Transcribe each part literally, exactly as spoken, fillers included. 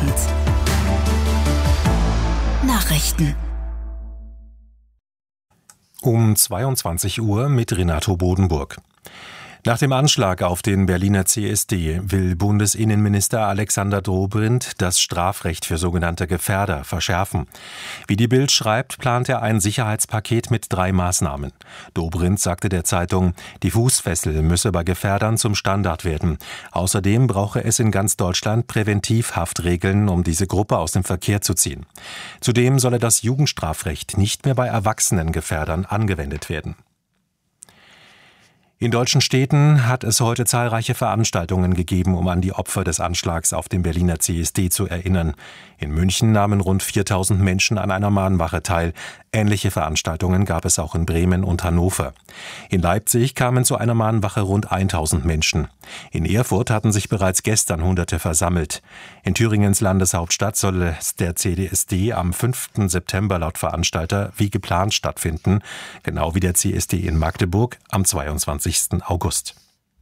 Abend. Nachrichten. Um zweiundzwanzig Uhr mit Renato Bodenburg. Nach dem Anschlag auf den Berliner C S D will Bundesinnenminister Alexander Dobrindt das Strafrecht für sogenannte Gefährder verschärfen. Wie die Bild schreibt, plant er ein Sicherheitspaket mit drei Maßnahmen. Dobrindt sagte der Zeitung, die Fußfessel müsse bei Gefährdern zum Standard werden. Außerdem brauche es in ganz Deutschland Präventivhaftregeln, um diese Gruppe aus dem Verkehr zu ziehen. Zudem solle das Jugendstrafrecht nicht mehr bei erwachsenen Gefährdern angewendet werden. In deutschen Städten hat es heute zahlreiche Veranstaltungen gegeben, um an die Opfer des Anschlags auf dem Berliner C S D zu erinnern. In München nahmen rund viertausend Menschen an einer Mahnwache teil. Ähnliche Veranstaltungen gab es auch in Bremen und Hannover. In Leipzig kamen zu einer Mahnwache rund tausend Menschen. In Erfurt hatten sich bereits gestern Hunderte versammelt. In Thüringens Landeshauptstadt soll der C S D am fünften September laut Veranstalter wie geplant stattfinden, genau wie der C S D in Magdeburg am zweiundzwanzigsten August.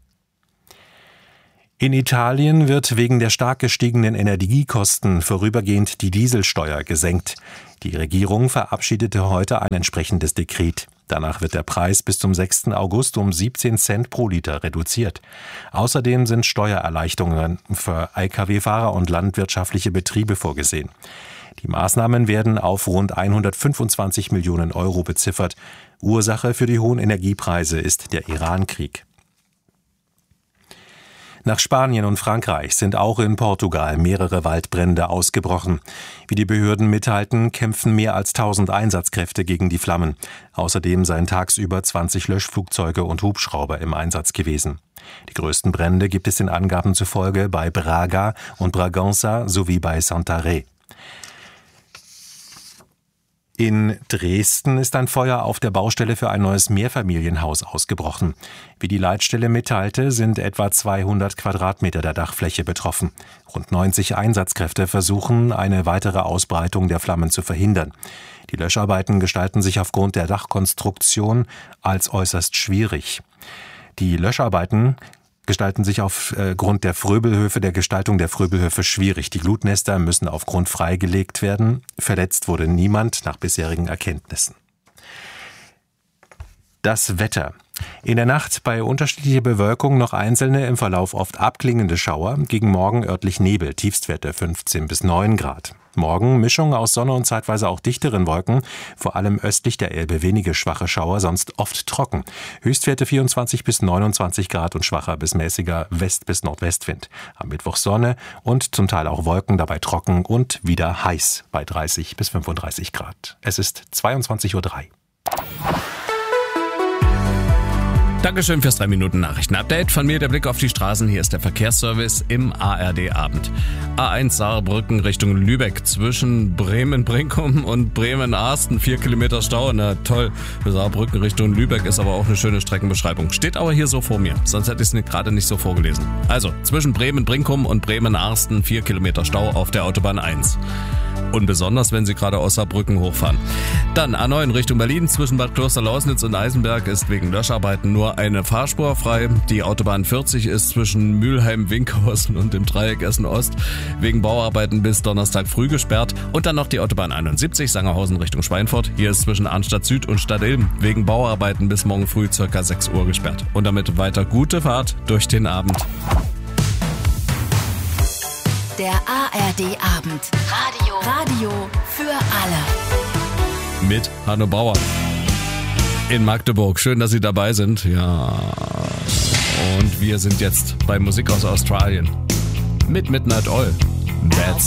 In Italien wird wegen der stark gestiegenen Energiekosten vorübergehend die Dieselsteuer gesenkt. Die Regierung verabschiedete heute ein entsprechendes Dekret. Danach wird der Preis bis zum sechsten August um siebzehn Cent pro Liter reduziert. Außerdem sind Steuererleichterungen für L K W-Fahrer und landwirtschaftliche Betriebe vorgesehen. Die Maßnahmen werden auf rund hundertfünfundzwanzig Millionen Euro beziffert. Ursache für die hohen Energiepreise ist der Iran-Krieg. Nach Spanien und Frankreich sind auch in Portugal mehrere Waldbrände ausgebrochen. Wie die Behörden mitteilten, kämpfen mehr als tausend Einsatzkräfte gegen die Flammen. Außerdem seien tagsüber zwanzig Löschflugzeuge und Hubschrauber im Einsatz gewesen. Die größten Brände gibt es den Angaben zufolge bei Braga und Bragança sowie bei Santarém. In Dresden ist ein Feuer auf der Baustelle für ein neues Mehrfamilienhaus ausgebrochen. Wie die Leitstelle mitteilte, sind etwa zweihundert Quadratmeter der Dachfläche betroffen. Rund neunzig Einsatzkräfte versuchen, eine weitere Ausbreitung der Flammen zu verhindern. Die Löscharbeiten gestalten sich aufgrund der Dachkonstruktion als äußerst schwierig. Die Löscharbeiten gestalten sich aufgrund der Fröbelhöfe, der Gestaltung der Fröbelhöfe schwierig. Die Glutnester müssen auf Grund freigelegt werden. Verletzt wurde niemand nach bisherigen Erkenntnissen. Das Wetter. In der Nacht bei unterschiedlicher Bewölkung noch einzelne, im Verlauf oft abklingende Schauer. Gegen Morgen örtlich Nebel, Tiefstwerte fünfzehn bis neun Grad. Morgen Mischung aus Sonne und zeitweise auch dichteren Wolken, vor allem östlich der Elbe wenige schwache Schauer, sonst oft trocken. Höchstwerte vierundzwanzig bis neunundzwanzig Grad und schwacher bis mäßiger West- bis Nordwestwind. Am Mittwoch Sonne und zum Teil auch Wolken, dabei trocken und wieder heiß bei dreißig bis fünfunddreißig Grad. Es ist zweiundzwanzig Uhr drei. Dankeschön fürs drei Minuten Nachrichten-Update. Von mir der Blick auf die Straßen. Hier ist der Verkehrsservice im A R D-Abend. A eins Saarbrücken Richtung Lübeck zwischen Bremen-Brinkum und Bremen-Arsten. Vier Kilometer Stau. Na toll. Für Saarbrücken Richtung Lübeck ist aber auch eine schöne Streckenbeschreibung. Steht aber hier so vor mir. Sonst hätte ich es gerade nicht so vorgelesen. Also zwischen Bremen-Brinkum und Bremen-Arsten vier Kilometer Stau auf der Autobahn eins. Und besonders, wenn Sie gerade aus Saarbrücken hochfahren. Dann A neun Richtung Berlin. Zwischen Bad Klosterlausnitz und Eisenberg ist wegen Löscharbeiten nur eine Fahrspur frei. Die Autobahn vierzig ist zwischen Mülheim-Winkhausen und dem Dreieck Essen-Ost wegen Bauarbeiten bis Donnerstag früh gesperrt. Und dann noch die Autobahn einundsiebzig Sangerhausen Richtung Schweinfurt. Hier ist zwischen Arnstadt Süd und Stadtilm wegen Bauarbeiten bis morgen früh ca. sechs Uhr gesperrt. Und damit weiter gute Fahrt durch den Abend. Der A R D-Abend. Radio. Radio für alle. Mit Hanno Bauer. In Magdeburg. Schön, dass Sie dabei sind. Ja. Und wir sind jetzt bei Musik aus Australien. Mit Midnight Oil. Bad